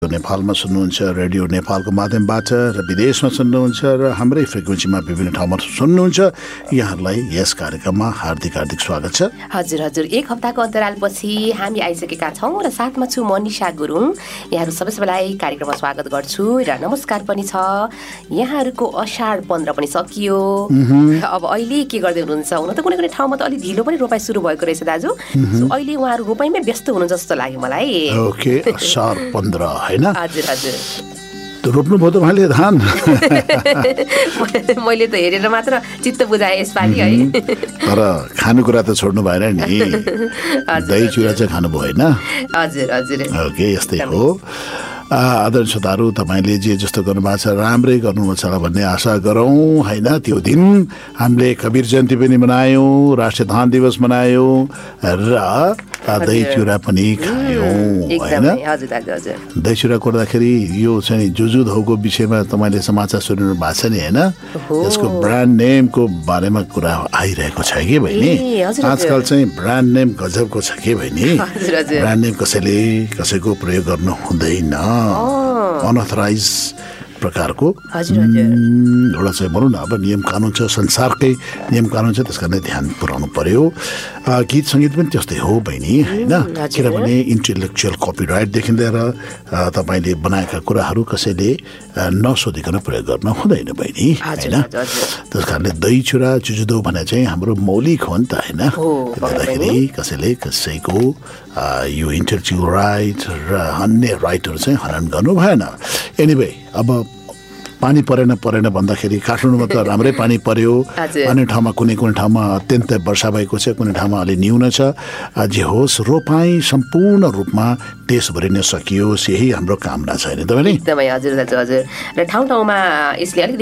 नेपालमा सुन्नुहुन्छ, रेडियो नेपालको माध्यमबाट र विदेशमा सुन्नुहुन्छ र हाम्रै फ्रिक्वेन्सीमा विभिन्न ठाउँमा सुन्नुहुन्छ। यहाँहरूलाई यस कार्यक्रममा हार्दिक स्वागत छ। हजुर एक हप्ताको अन्तरालपछि हामी आइसकेका छौँ र साथमा छु म निशा गुरुङ। यहाँहरू सबैलाई कार्यक्रममा स्वागत गर्छु र नमस्कार पनि छ। यहाँहरूको असार 15 पनि सकियो। अब अहिले के गर्दै हुनुहुन्छ? हुन त कुनै ठाउँमा त अलिक ढिलो पनि रोपाइ सुरु भएको रहेछ दाजु। सो अहिले उहाँहरू रोपाइमै व्यस्त हुनुहुन्छ जस्तो लाग्यो मलाई। ओके, असार 15 हैन? हजुर रोप्नु भयो तपाईँले धान? मैले त हेरेर मात्र चित्त बुझाएँ यसपालि है। तर खानुकुरा त छोड्नु भएन नि। दही चुरा चाहिँ खानु भयो होइन? हजुर ओके, यस्तै हो। आदरणीय श्रोताहरू, तपाईँले जे जस्तो गर्नुभएको छ राम्रै गर्नुहुन्छ भन्ने आशा गरौँ होइन। त्यो दिन हामीले कबीर जयन्ती पनि मनायौँ, राष्ट्रिय धान दिवस मनायौँ र दही चुरा पनि खायौँ होइन। दही चुरा कोर्दाखेरि यो चाहिँ जुजुधौको विषयमा तपाईँले समाचार सुनिनु भएको छ नि होइन? यसको ब्रान्ड नेमको बारेमा कुरा आइरहेको छ कि बहिनी। आजकल चाहिँ ब्रान्ड नेम गजबको छ कि बहिनी। ब्रान्ड नेम कसैको प्रयोग गर्नु हुँदैन। अनअथराइज प्रकारको एउटा चाहिँ भनौँ न अब नियम कानुन छ, संसारकै नियम कानुन छ, त्यस कारण ध्यान पुर्याउनु पर्यो। गीत सङ्गीत पनि त्यस्तै हो बहिनी होइन। किनभने इन्टेलेक्चुअल कपिराइटदेखि लिएर तपाईँले बनाएका कुराहरू कसैले नसोधिकन प्रयोग गर्न हुँदैन बहिनी होइन। त्यस कारणले दही चुरा जुजुदो भने चाहिँ हाम्रो मौलिक हो नि त होइन। गर्दाखेरि कसैले कसैको यो इन्टेलेक्चुअल राइट र अन्य राइटहरू चाहिँ हनन गर्नु भएन। एनिवे, अब पानी परेन भन्दाखेरि काठमाडौँमा त राम्रै पानी पर्यो। अन्य ठाउँमा कुनै ठाउँमा अत्यन्तै वर्षा भएको छ, कुनै ठाउँमा अलि न्यून छ। जे होस्, रोपाई सम्पूर्ण रूपमा देशभरि नै सकियोस्, यही हाम्रो कामना छ नि त। एकदमै हजुर र ठाउँ ठाउँमा यसले अलिकति